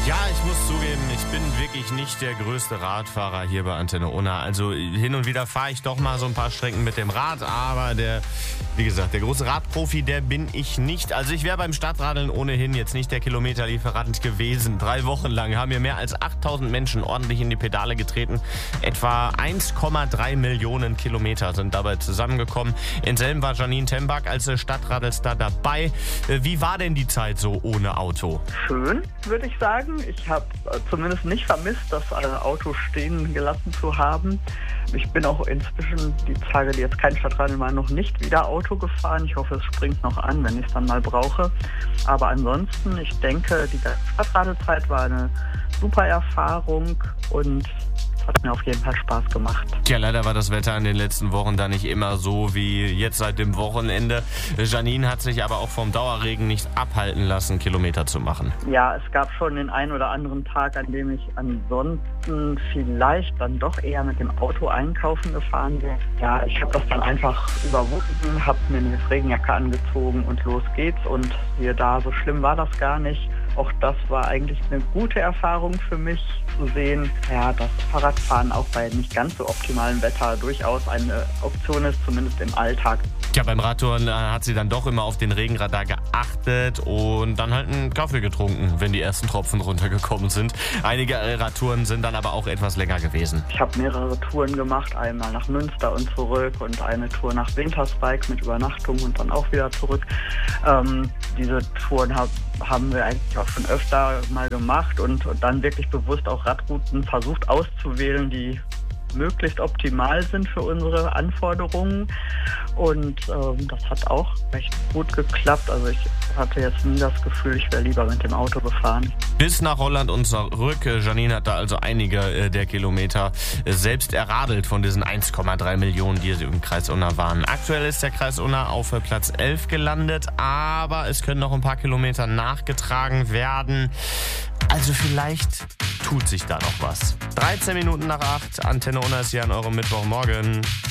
Ja, ich muss zugeben, ich bin wirklich nicht der größte Radfahrer hier bei Antenne Unna. Also hin und wieder fahre ich doch mal so ein paar Strecken mit dem Rad, aber wie gesagt, der große Radprofi, der bin ich nicht. Also ich wäre beim Stadtradeln ohnehin jetzt nicht der Kilometerlieferant gewesen. 3 Wochen lang haben hier mehr als 8000 Menschen ordentlich in die Pedale getreten. Etwa 1,3 Millionen Kilometer sind dabei zusammengekommen. In Selm war Janine Tembak als Stadtradelstar dabei. Wie war denn die Zeit so ohne Auto? Schön, würde ich sagen. Ich habe zumindest nicht vermisst, das Auto stehen gelassen zu haben. Ich bin auch inzwischen, die Tage, die jetzt kein Stadtradeln waren, noch nicht wieder Auto gefahren. Ich hoffe, es springt noch an, wenn ich es dann mal brauche. Aber ansonsten, ich denke, die Stadtradelzeit war eine super Erfahrung und hat mir auf jeden Fall Spaß gemacht. Ja, leider war das Wetter in den letzten Wochen da nicht immer so wie jetzt seit dem Wochenende. Janine hat sich aber auch vom Dauerregen nicht abhalten lassen, Kilometer zu machen. Ja, es gab schon den einen oder anderen Tag, an dem ich ansonsten vielleicht dann doch eher mit dem Auto einkaufen gefahren wäre. Ja, ich habe das dann einfach überwunden, habe mir eine Regenjacke angezogen und los geht's. Und siehe da, so schlimm war das gar nicht. Auch das war eigentlich eine gute Erfahrung für mich zu sehen, ja, dass Fahrradfahren auch bei nicht ganz so optimalem Wetter durchaus eine Option ist, zumindest im Alltag. Ja, beim Radtouren hat sie dann doch immer auf den Regenradar geachtet und dann halt einen Kaffee getrunken, wenn die ersten Tropfen runtergekommen sind. Einige Radtouren sind dann aber auch etwas länger gewesen. Ich habe mehrere Touren gemacht, einmal nach Münster und zurück und eine Tour nach Winterspike mit Übernachtung und dann auch wieder zurück. Diese Touren haben wir eigentlich auch schon öfter mal gemacht und dann wirklich bewusst auch Radrouten versucht auszuwählen, die möglichst optimal sind für unsere Anforderungen. Und das hat auch recht gut geklappt. Also ich hatte jetzt nie das Gefühl, ich wäre lieber mit dem Auto gefahren. Bis nach Holland und zurück. Janine hat da also einige der Kilometer selbst erradelt von diesen 1,3 Millionen, die im Kreis Unna waren. Aktuell ist der Kreis Unna auf Platz 11 gelandet, aber es können noch ein paar Kilometer nachgetragen werden. Also vielleicht tut sich da noch was. 13 Minuten nach 8, Antenne Unna ist hier an eurem Mittwochmorgen.